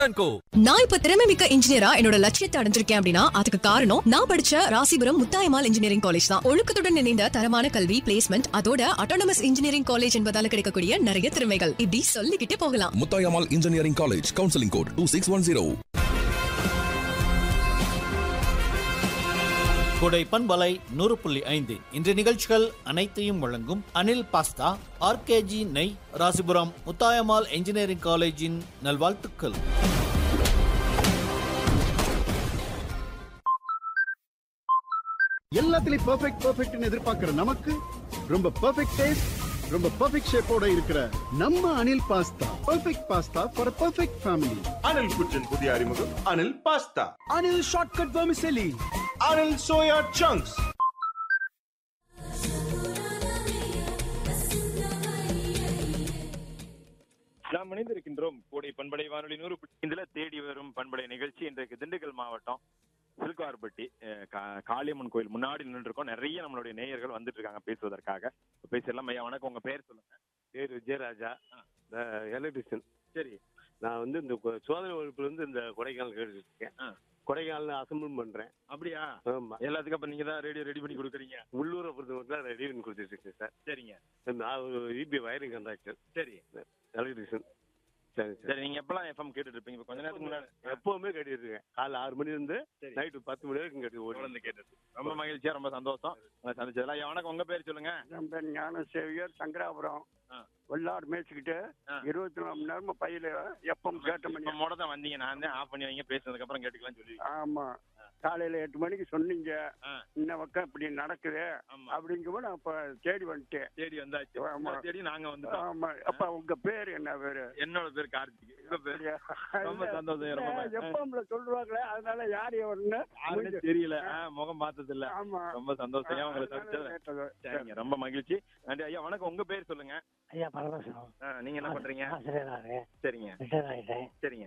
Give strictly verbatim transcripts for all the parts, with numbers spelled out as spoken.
நான் இப்ப திறமை மிக்க இன்ஜினியரா என்னோட லட்சியத்தை அடைஞ்சிருக்கேன் அப்படின்னா அதுக்கு காரணம் நான் படிச்ச ராசிபுரம் முத்தாயம்மாள் இன்ஜினியரிங் காலேஜ் தான். ஒழுக்கத்துடன் இணைந்த தரமான கல்வி, பிளேஸ்மெண்ட், அதோட அட்டானமஸ் இன்ஜினியரிங் காலேஜ் என்பதால கிடைக்கக்கூடிய நிறைய திறமைகள் இப்படி சொல்லிக்கிட்டே போகலாம். Muthayammal engineering college, counselling code two six one zero. கொடை பண்பலை நூறு புள்ளி ஐந்து இன்று நிகழ்ச்சிகள் அனைத்தையும் வழங்கும் அனில் பாஸ்தா, ஆர்கேஜி நெய், ராசிபுரம் முத்தாயம்மாள் இன்ஜினியரிங் காலேஜின் நல்வாழ்த்துக்கள். எல்லாத்துலயும் பெர்ஃபெக்ட் பெர்ஃபெக்ட்னு எதிர்பார்க்கிற நமக்கு ரொம்ப பெர்ஃபெக்ட் டேஸ்ட், ரொம்ப பெர்ஃபெக்ட் ஷேப்போட இருக்கிற நம்ம Anil pasta. Perfect pasta for perfect family. Anil குச்சின் புதிய அறிமுகம் Anil pasta. Anil shortcut vermicelli. Anil soya chunks. நாம் இணைந்திருக்கின்றோம் கோடை பண்பலை வானொலி நூறு இதுல தேடி வரும் பண்பலை நிகழ்ச்சி. இன்றைக்கு திண்டுக்கல் மாவட்டம் சில்கார்பட்டி காளியம்மன் கோயில் முன்னாடி நின்று இருக்கோம். நிறைய நம்மளுடைய நேயர்கள் வந்துட்டு இருக்காங்க பேசுவதற்காக. பேசலாம். ஐயா வணக்கம், உங்க பேர் சொல்லுங்க. பேர் விஜயராஜா, எலக்ட்ரிஷியன். சரி, நான் வந்து இந்த சோதனை வகுப்புல இருந்து இந்த கொடைக்கானல் கேட்டுட்டு இருக்கேன். கொடைக்கானல் அசம்பிள் பண்றேன். அப்படியா? ஆமா. எல்லாத்துக்கும் அப்ப நீங்க தான் ரேடியோ ரெடி பண்ணி கொடுக்குறீங்க? உள்ளூரை பொறுத்த மட்டும் ரெடி பண்ணி கொடுத்துட்டு இருக்கேன் சார். சரிங்க. நான் ஒரு இபி வயரிங் கான்ட்ராக்டர். சரி, எலக்ட்ரிஷியன். சரி சரி. நீங்க எப்பெல்லாம் எஃப்எம் கேட்டுட்டு இருப்பீங்க? கொஞ்ச நேரத்துக்கு முன்னாடி எப்பவுமே கேட்டுட்டு இருக்கேன். காலைல ஆறு மணி இருந்து நைட்டு பத்து மணி வரைக்கும் கேட்டு ஓடி கேட்டு. ரொம்ப மகிழ்ச்சியா, ரொம்ப சந்தோஷம் சந்திச்சதுல. ஐயா வணக்கம், உங்க பேர் சொல்லுங்க. என் பேர் ஞான சேவியர், சங்கராபுரம். வெள்ளாடு மேய்ச்சிக்கிட்டு இருபத்தி நாலு மணி நேரமா பையில எப்பவும் கேட்ட மணி மோட தான் வந்தீங்க. நான் தான் ஆஃப் பண்ணி வைங்க, பேசுனதுக்கு அப்புறம் கேட்டுக்கலாம் சொல்லி. ஆமா, காலையில எட்டு மணிக்கு சொன்னீங்க இந்த பக்கம் இப்படி நடக்குது அப்படிங்கும்போது நான் அப்ப தேடி வந்துட்டேன். தேடி வந்தாச்சு. தேடி நாங்க வந்து. ஆமா. அப்ப உங்க பேர் என்ன பேரு? என்னோட பேர் கார்த்திக். உங்க பேர்? ரொம்ப சந்தோஷம். எப்பவும்ல சொல்லுவாங்களே, அதனால யார் எவருன்னு தெரியல, முகம் பார்த்தது இல்ல. ஆமா, ரொம்ப சந்தோஷம் உங்களை சந்திச்சது. சரிங்க, ரொம்ப மகிழ்ச்சி, நன்றி. ஐயா வணக்கம், உங்க பேர் சொல்லுங்க. ஐயா பரமசிவம். நீங்க என்ன பண்றீங்க? சரிங்க. சரிங்க.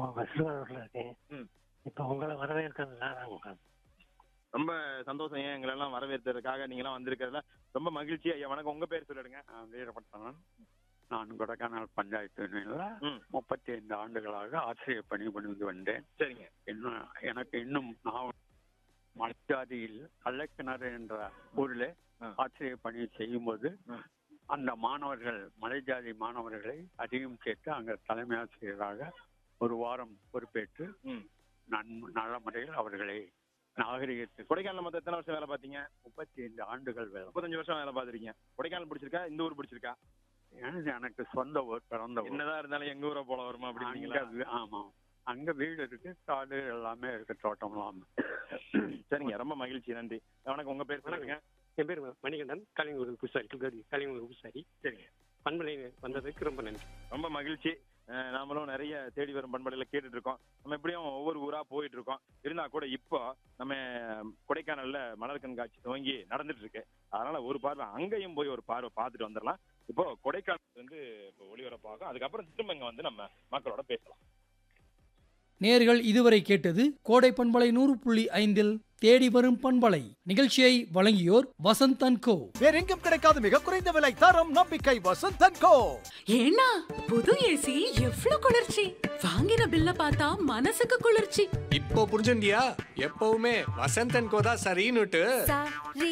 இப்ப உங்களை வரவேற்கிறதுல ரொம்ப சந்தோஷம். ஏன் எங்களை எல்லாம் வரவேற்பதற்காக நீங்க எல்லாம் வந்திருக்கிறதுல ரொம்ப மகிழ்ச்சி. ஐயா வணக்கம், உங்க பேர் சொல்லிடுங்க. வீரபட்டணன். நான் கொடைக்கானல் பஞ்சாயத்து முப்பத்தி ஐந்து ஆண்டுகளாக ஆசிரியர் பணி புரிந்து வந்தேன். சரிங்க. இன்னும் எனக்கு இன்னும் நான் மலைஜாதியில் கள்ளக்கிணறு என்ற ஊரில் ஆசிரியர் பணி செய்யும் போது அந்த மாணவர்கள், மலைஜாதி மாணவர்களை அதிகம் சேர்த்து அங்க தலைமை ஆசிரியராக ஒரு வாரம் பொறுப்பேற்று நல்ல முறையில் அவர்களை நாகரிகத்துக்கு. கொடைக்கானல் மொத்தம் எத்தனை வருஷம் வேலை பார்த்தீங்க? முப்பத்தி ஐந்து ஆண்டுகள் வேலை. முப்பத்தஞ்சு வருஷம் வேலை பார்த்துருக்கீங்க. கொடைக்கானல் பிடிச்சிருக்கா, இந்த ஊர் பிடிச்சிருக்கா? எனக்கு சொந்த ஊர், பிறந்த ஊர். என்னதான் இருந்தாலும் எங்க ஊரை போல வருமா அப்படி? ஆமா, அங்க வீடு இருக்கு, காடு எல்லாமே இருக்கு, தோட்டம் எல்லாமே. சரிங்க, ரொம்ப மகிழ்ச்சி, நன்றி. வணக்கம், உங்க பேர் சொல்லுங்க. என் பேர் மணிகண்டன், கலிங்கூர் பூசாரி, கலிங்கூர் பூசாரி. சரிங்க. பண்பலை வந்ததுக்கு ரொம்ப நன்றி. ரொம்ப மகிழ்ச்சி. நாமளும் நிறைய தேடி வரும் பண்பலையில கேட்டுட்டு இருக்கோம். நம்ம எப்படியும் ஒவ்வொரு ஊரா போயிட்டு இருக்கோம். இருந்தா கூட இப்போ நம்ம கொடைக்கானல்ல மலர் கண்காட்சி துவங்கி நடந்துட்டு இருக்கு. அதனால ஒரு பார்வை அங்கேயும் போய் ஒரு பார்வை பார்த்துட்டு வந்துடலாம். இப்போ கொடைக்கானல் வந்து இப்போ ஒளிபரப்பாகும். அதுக்கப்புறம் திரும்ப இங்க வந்து நம்ம மக்களோட பேசலாம். நேர்கள் இதுவரை கேட்டது கோடை பண்பலை நூறு புள்ளி ஐந்தில் தேடி வரும் பண்பலை நிகழ்ச்சியை வழங்கியோர் வசந்த் அண்ட் கோ. வேறெங்கும் கிடைக்காத மிக குறைந்த விலை, தரம், நம்பிக்கை, வசந்த் அண்ட் கோ. ஏன்னா புது ஏசி எவ்வளவு குளிர்ச்சி! வாங்கின பில்ல பார்த்தா மனசுக்கு குளிர்ச்சி. இப்போ புரிஞ்சுண்டியா? எப்பவுமே வசந்த் அண்ட் கோ தான் சரின்னுட்டு.